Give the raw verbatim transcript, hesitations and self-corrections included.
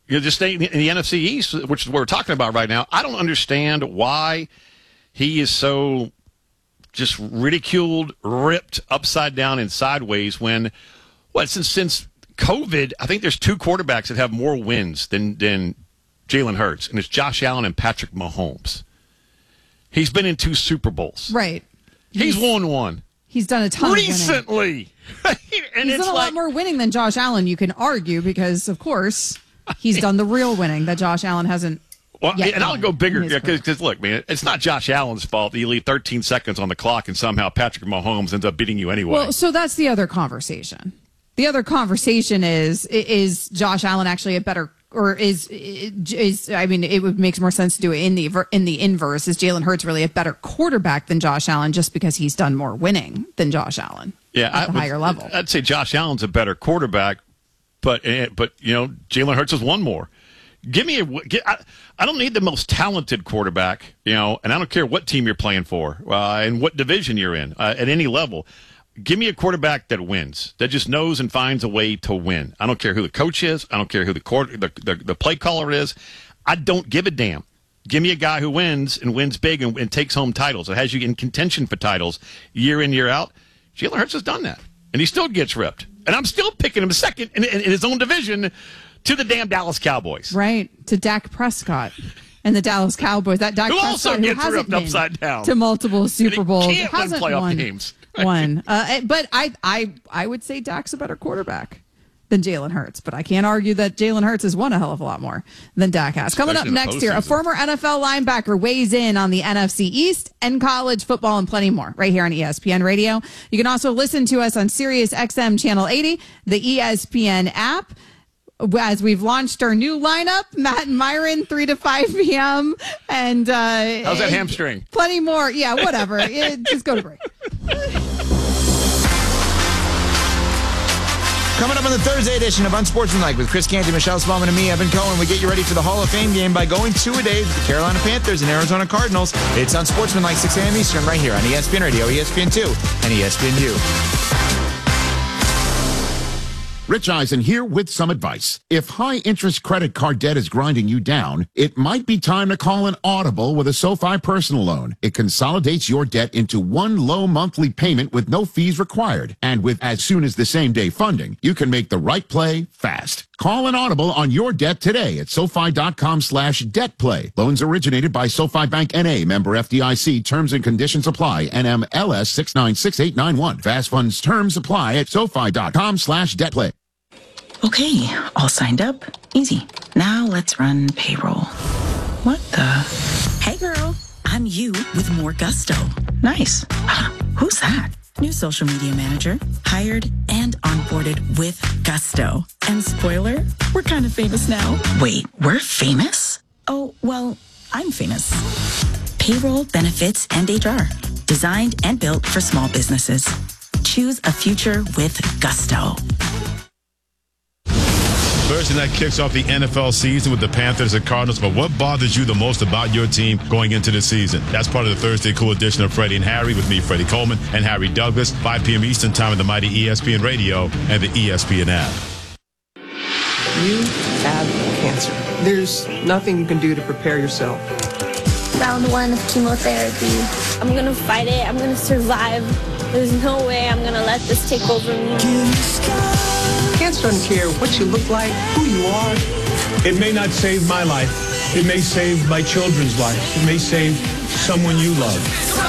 You know, just staying in the N F C East, which is what we're talking about right now. I don't understand why he is so just ridiculed, ripped upside down and sideways when, what, since since COVID, I think there's two quarterbacks that have more wins than, than Jalen Hurts, and it's Josh Allen and Patrick Mahomes. He's been in two Super Bowls. Right. He's, he's won one. He's done a ton recently. and He's it's done a like, lot more winning than Josh Allen, you can argue, because, of course, he's done the real winning that Josh Allen hasn't. Well, and I'll go bigger, because, yeah, look, man, it's not Josh Allen's fault that you leave thirteen seconds on the clock and somehow Patrick Mahomes ends up beating you anyway. Well, so that's the other conversation. The other conversation is, is Josh Allen actually a better, or is, is I mean, it would make more sense to do it in the in the inverse. Is Jalen Hurts really a better quarterback than Josh Allen just because he's done more winning than Josh Allen yeah, at I, the higher level? I'd say Josh Allen's a better quarterback, but, but you know, Jalen Hurts has won more. Give me a. Get, I, I don't need the most talented quarterback, you know, and I don't care what team you're playing for uh, and what division you're in uh, at any level. Give me a quarterback that wins, that just knows and finds a way to win. I don't care who the coach is. I don't care who the quarter, the, the, the play caller is. I don't give a damn. Give me a guy who wins and wins big and, and takes home titles. It has you in contention for titles year in, year out. Jalen Hurts has done that, and he still gets ripped. And I'm still picking him second in, in, in his own division to the damn Dallas Cowboys. Right, to Dak Prescott and the Dallas Cowboys. That Dak who Prescott also who gets hasn't ripped been upside down to multiple Super Bowls, can't win hasn't playoff won games. one. Uh, but I, I, I would say Dak's a better quarterback than Jalen Hurts, but I can't argue that Jalen Hurts has won a hell of a lot more than Dak has. Coming up next year, a former N F L linebacker weighs in on the N F C East and college football and plenty more right here on E S P N Radio. You can also listen to us on Sirius X M Channel eighty, the E S P N app. As we've launched our new lineup, Matt and Myron, three to five p.m. And uh, how's that hamstring? Plenty more. Yeah, whatever. it, just go to break. Coming up on the Thursday edition of Unsportsmanlike with Chris Canty, Michelle Spellman, and me, Evan Cohen, we get you ready for the Hall of Fame game by going two-a-days with the Carolina Panthers and Arizona Cardinals. It's Unsportsmanlike, six a.m. Eastern, right here on E S P N Radio, E S P N two, and E S P N U. Rich Eisen here with some advice. If high-interest credit card debt is grinding you down, it might be time to call an audible with a SoFi personal loan. It consolidates your debt into one low monthly payment with no fees required. And with as soon as the same day funding, you can make the right play fast. Call an audible on your debt today at SoFi.com slash debt play. Loans originated by SoFi Bank N A, member F D I C. Terms and conditions apply. N M L S six nine six eight nine one. Fast funds terms apply at SoFi.com slash debt play. Okay, all signed up. Easy. Now let's run payroll. What the? Hey girl, I'm you with more gusto. Nice. Who's that? New social media manager. Hired and onboarded with gusto. And spoiler, we're kind of famous now. Wait, we're famous? Oh, well, I'm famous. Payroll, benefits, and H R. Designed and built for small businesses. Choose a future with gusto. Thursday night kicks off the N F L season with the Panthers and Cardinals, but what bothers you the most about your team going into the season? That's part of the Thursday Cool edition of Freddie and Harry with me, Freddie Coleman, and Harry Douglas, five p.m. Eastern time on the mighty E S P N Radio and the E S P N app. You have cancer. There's nothing you can do to prepare yourself. Round one of chemotherapy. I'm gonna fight it. I'm gonna survive. There's no way I'm gonna let this take over me. Cancer doesn't care what you look like, who you are. It may not save my life. It may save my children's lives. It may save someone you love.